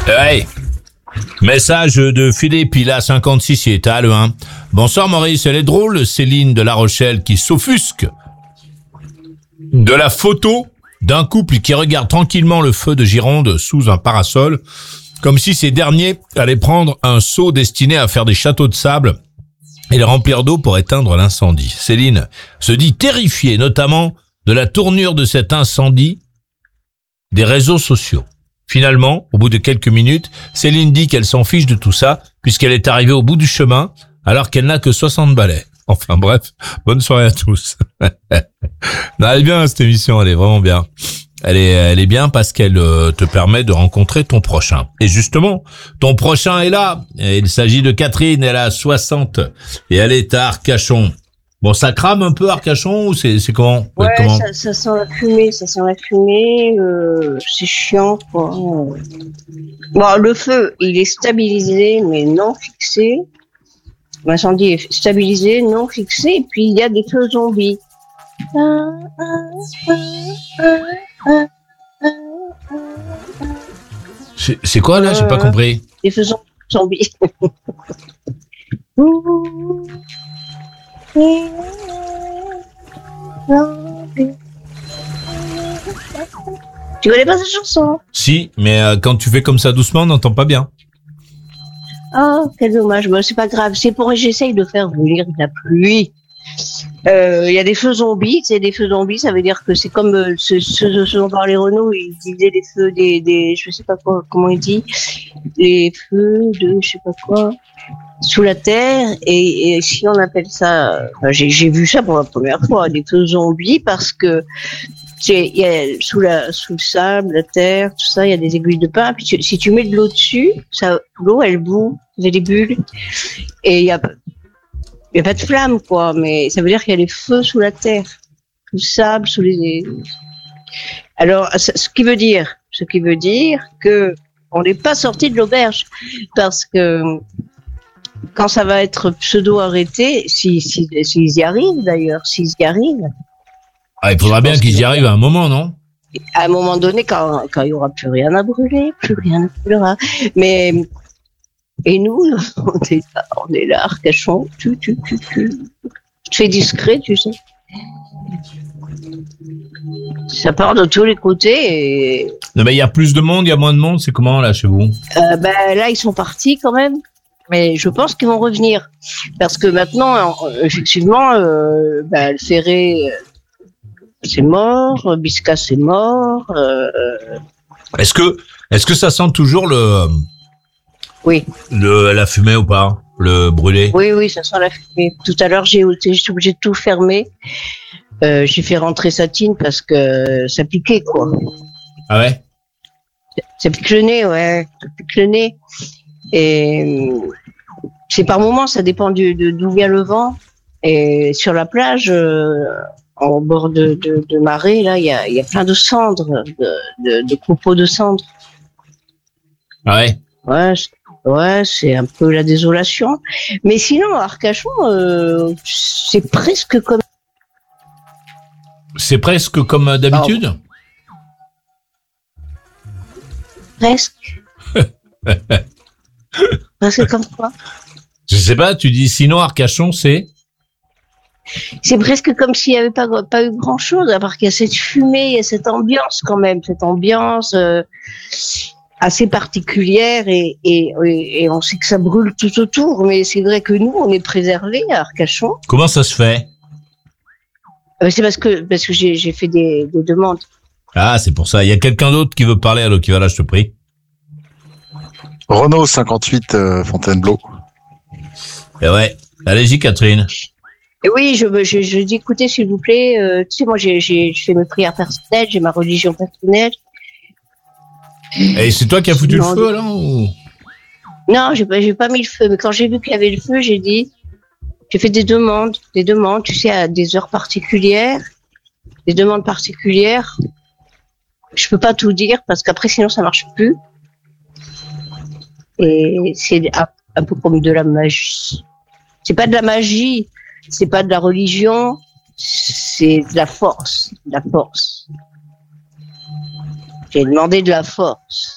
Hey, message de Philippe, il a 56, il est à Le 1. Bonsoir Maurice, elle est drôle, Céline de La Rochelle qui s'offusque de la photo d'un couple qui regarde tranquillement le feu de Gironde sous un parasol, comme si ces derniers allaient prendre un seau destiné à faire des châteaux de sable et les remplir d'eau pour éteindre l'incendie. Céline se dit terrifiée, notamment de la tournure de cet incendie des réseaux sociaux. Finalement, au bout de quelques minutes, Céline dit qu'elle s'en fiche de tout ça, puisqu'elle est arrivée au bout du chemin, alors qu'elle n'a que 60 balais. Enfin bref, bonne soirée à tous. Non, elle est bien cette émission, elle est vraiment bien. Elle est bien parce qu'elle te permet de rencontrer ton prochain. Et justement, ton prochain est là. Et il s'agit de Catherine, elle a 60 et elle est à Arcachon. Bon, ça crame un peu Arcachon ou c'est comment? Ouais, comment ça sent la fumée, c'est chiant, quoi. Bon, le feu, il est stabilisé, mais non fixé. L'incendie est stabilisé, non fixé, et puis il y a des feux zombies. C'est quoi là? J'ai pas compris. Des feux zombies. Tu connais pas cette chanson? Si, mais quand tu fais comme ça doucement, on n'entend pas bien. Oh, quel dommage. Bon, c'est pas grave. C'est pour j'essaye de faire venir de la pluie. Il y a des feux zombies. C'est des feux zombies. Ça veut dire que c'est comme ce dont parlait Renaud. Il disait les feux des je sais pas quoi, comment il dit, les feux de je sais pas quoi sous la terre. Et si on appelle ça, enfin, j'ai vu ça pour la première fois, des feux zombies, parce que il y a sous le sable, la terre, tout ça, il y a des aiguilles de pain. Puis si tu mets de l'eau dessus, l'eau elle bout, il y a des bulles, et il y a pas de flamme, quoi. Mais ça veut dire qu'il y a des feux sous la terre, sous le sable, sous les. Alors, ce qui veut dire que on n'est pas sorti de l'auberge, parce que quand ça va être pseudo arrêté, s'ils y arrivent d'ailleurs, s'ils y arrivent. Ah, il faudra bien qu'ils y arrivent à un moment, non? À un moment donné, quand il y aura plus rien à brûler, plus rien ne brûlera. Mais, et nous, on est là, Arcachon, tu fais discret, tu sais. Ça part de tous les côtés et. Non, mais il y a plus de monde, il y a moins de monde, c'est comment là chez vous? Là, ils sont partis quand même. Mais je pense qu'ils vont revenir. Parce que maintenant, effectivement, le ferré, c'est mort, Bisca, c'est mort. Est-ce que ça sent toujours Oui. la fumée ou pas? Le brûlé? Oui, ça sent la fumée. Tout à l'heure, j'ai obligé de tout fermer. J'ai fait rentrer Satine parce que ça piquait, quoi. Ah ouais? Ça pique le nez, ouais. Ça pique le nez. Et c'est par moments, ça dépend d'où vient le vent. Et sur la plage, en bord de marée, là, il y a plein de cendres, de copeaux de cendres. Ah ouais? Ouais, c'est un peu la désolation. Mais sinon, Arcachon, c'est presque comme. C'est presque comme d'habitude? Presque. Presque comme quoi? Je sais pas, tu dis sinon Arcachon, c'est presque comme s'il n'y avait pas eu grand chose, à part qu'il y a cette fumée, il y a cette ambiance quand même, cette ambiance assez particulière et on sait que ça brûle tout autour, mais c'est vrai que nous, on est préservés à Arcachon. Comment ça se fait? C'est parce que j'ai fait des demandes. Ah, c'est pour ça. Il y a quelqu'un d'autre qui veut parler, alors qui va là, je te prie. Renaud 58 Fontainebleau. Eh ouais. Allez-y, Catherine. Et oui, je dis écoutez, s'il vous plaît, tu sais, moi j'ai fait mes prières personnelles, j'ai ma religion personnelle. Et c'est toi qui as foutu le feu, là, ou? Non, j'ai pas mis le feu, mais quand j'ai vu qu'il y avait le feu, j'ai fait des demandes, tu sais, à des heures particulières, des demandes particulières. Je peux pas tout dire parce qu'après sinon ça marche plus. Et c'est un peu comme de la magie. C'est pas de la magie, c'est pas de la religion, c'est de la force, J'ai demandé de la force.